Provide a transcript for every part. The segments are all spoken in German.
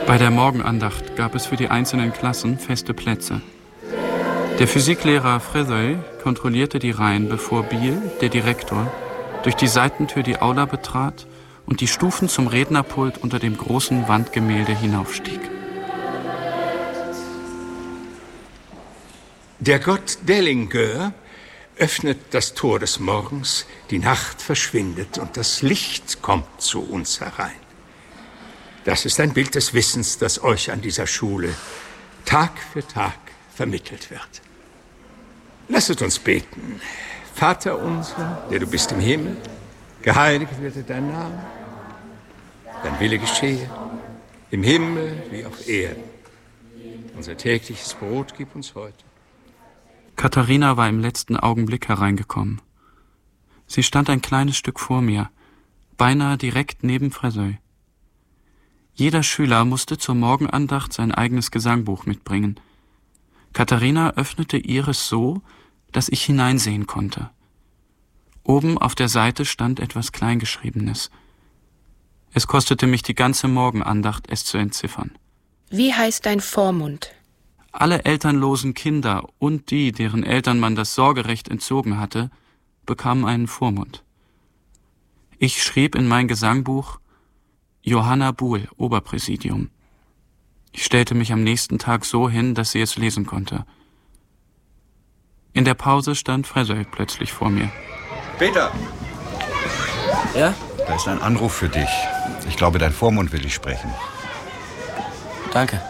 Bei der Morgenandacht gab es für die einzelnen Klassen feste Plätze. Der Physiklehrer Frézeuil kontrollierte die Reihen, bevor Biel, der Direktor, durch die Seitentür die Aula betrat und die Stufen zum Rednerpult unter dem großen Wandgemälde hinaufstieg. Der Gott Dellinger öffnet das Tor des Morgens, die Nacht verschwindet und das Licht kommt zu uns herein. Das ist ein Bild des Wissens, das euch an dieser Schule Tag für Tag vermittelt wird. Lasset uns beten. Vater unser, der du bist im Himmel, geheiligt werde dein Name. Dein Wille geschehe, im Himmel wie auf Erden. Unser tägliches Brot gib uns heute. Katharina war im letzten Augenblick hereingekommen. Sie stand ein kleines Stück vor mir, beinahe direkt neben Frézeuil. Jeder Schüler musste zur Morgenandacht sein eigenes Gesangbuch mitbringen. Katharina öffnete ihres so, dass ich hineinsehen konnte. Oben auf der Seite stand etwas Kleingeschriebenes. Es kostete mich die ganze Morgenandacht, es zu entziffern. Wie heißt dein Vormund? Alle elternlosen Kinder und die, deren Eltern man das Sorgerecht entzogen hatte, bekamen einen Vormund. Ich schrieb in mein Gesangbuch Johanna Buhl, Oberpräsidium. Ich stellte mich am nächsten Tag so hin, dass sie es lesen konnte. In der Pause stand Frézeuil plötzlich vor mir. Peter! Ja? Da ist ein Anruf für dich. Ich glaube, dein Vormund will dich sprechen. Danke.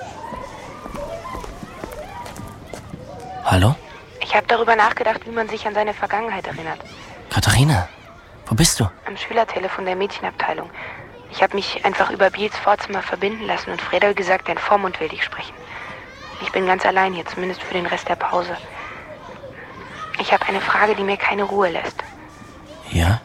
Hallo? Ich habe darüber nachgedacht, wie man sich an seine Vergangenheit erinnert. Katharina, wo bist du? Am Schülertelefon der Mädchenabteilung. Ich habe mich einfach über Biels Vorzimmer verbinden lassen und Frézeuil gesagt, dein Vormund will dich sprechen. Ich bin ganz allein hier, zumindest für den Rest der Pause. Ich habe eine Frage, die mir keine Ruhe lässt. Ja?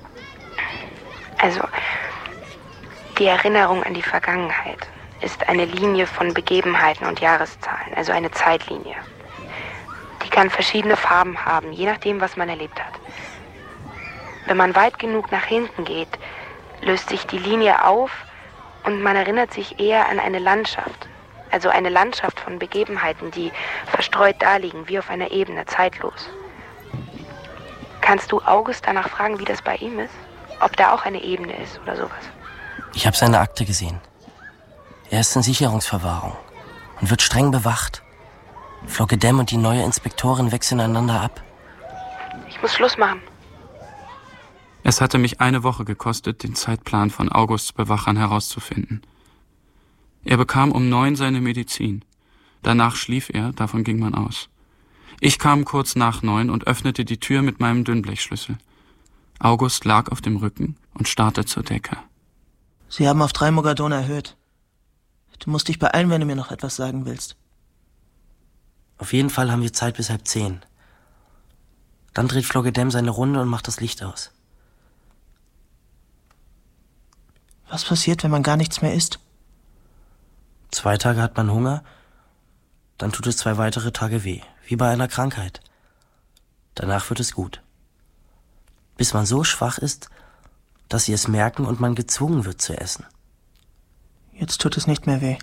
Also, die Erinnerung an die Vergangenheit ist eine Linie von Begebenheiten und Jahreszahlen, also eine Zeitlinie. Die kann verschiedene Farben haben, je nachdem, was man erlebt hat. Wenn man weit genug nach hinten geht, löst sich die Linie auf und man erinnert sich eher an eine Landschaft. Also eine Landschaft von Begebenheiten, die verstreut daliegen, wie auf einer Ebene, zeitlos. Kannst du August danach fragen, wie das bei ihm ist? Ob da auch eine Ebene ist oder sowas? Ich habe seine Akte gesehen. Er ist in Sicherungsverwahrung und wird streng bewacht. Floggedem und die neue Inspektorin wechseln einander ab. Ich muss Schluss machen. Es hatte mich eine Woche gekostet, den Zeitplan von Augusts Bewachern herauszufinden. Er bekam um 9 seine Medizin. Danach schlief er, davon ging man aus. Ich kam kurz nach 9 und öffnete die Tür mit meinem Dünnblechschlüssel. August lag auf dem Rücken und starrte zur Decke. Sie haben auf 3 Mogadon erhöht. Du musst dich beeilen, wenn du mir noch etwas sagen willst. Auf jeden Fall haben wir Zeit bis 9:30. Dann dreht Floggedem seine Runde und macht das Licht aus. Was passiert, wenn man gar nichts mehr isst? 2 Tage hat man Hunger, dann tut es 2 weitere Tage weh, wie bei einer Krankheit. Danach wird es gut. Bis man so schwach ist, dass sie es merken und man gezwungen wird zu essen. Jetzt tut es nicht mehr weh.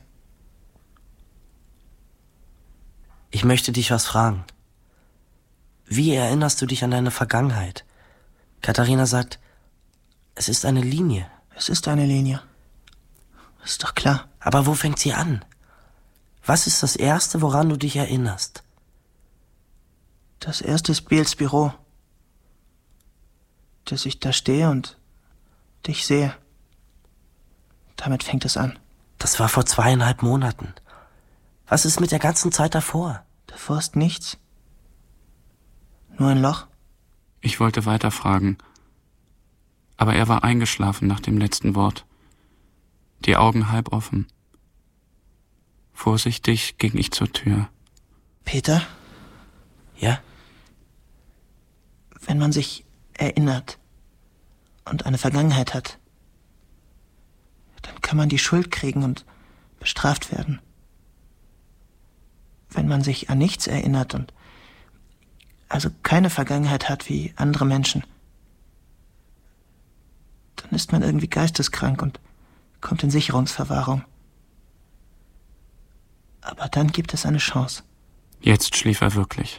Ich möchte dich was fragen. Wie erinnerst du dich an deine Vergangenheit? Katharina sagt, es ist eine Linie. Es ist eine Linie. Ist doch klar. Aber wo fängt sie an? Was ist das Erste, woran du dich erinnerst? Das erste ist Biels Büro. Dass ich da stehe und dich sehe. Damit fängt es an. Das war vor 2,5 Monaten. Was ist mit der ganzen Zeit davor? Davor ist nichts. Nur ein Loch. Ich wollte weiterfragen, aber er war eingeschlafen nach dem letzten Wort. Die Augen halb offen. Vorsichtig ging ich zur Tür. Peter? Ja? Wenn man sich erinnert und eine Vergangenheit hat, dann kann man die Schuld kriegen und bestraft werden. Wenn man sich an nichts erinnert und also keine Vergangenheit hat wie andere Menschen, dann ist man irgendwie geisteskrank und kommt in Sicherungsverwahrung. Aber dann gibt es eine Chance. Jetzt schlief er wirklich.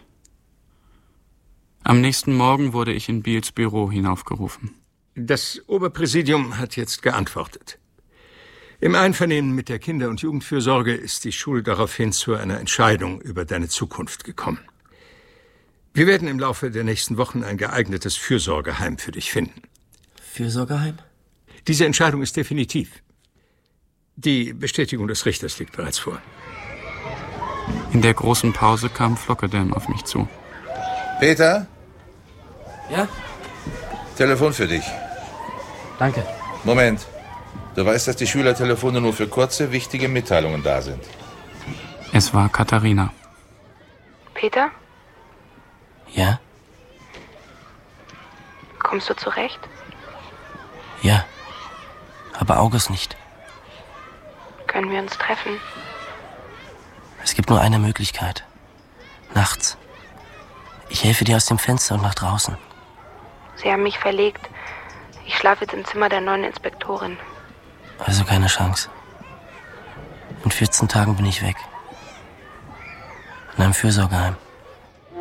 Am nächsten Morgen wurde ich in Beals Büro hinaufgerufen. Das Oberpräsidium hat jetzt geantwortet. Im Einvernehmen mit der Kinder- und Jugendfürsorge ist die Schule daraufhin zu einer Entscheidung über deine Zukunft gekommen. Wir werden im Laufe der nächsten Wochen ein geeignetes Fürsorgeheim für dich finden. Fürsorgeheim? Diese Entscheidung ist definitiv. Die Bestätigung des Richters liegt bereits vor. In der großen Pause kam Flockedam auf mich zu. Peter? Ja? Telefon für dich. Danke. Moment. Du weißt, dass die Schülertelefone nur für kurze, wichtige Mitteilungen da sind. Es war Katharina. Peter, Ja? kommst du zurecht? Ja. Aber August nicht. Können wir uns treffen? Es gibt nur eine Möglichkeit. Nachts. Ich helfe dir aus dem Fenster und nach draußen. Sie haben mich verlegt. Ich schlafe jetzt im Zimmer der neuen Inspektorin. Also keine Chance. In 14 Tagen bin ich weg. In einem Fürsorgeheim.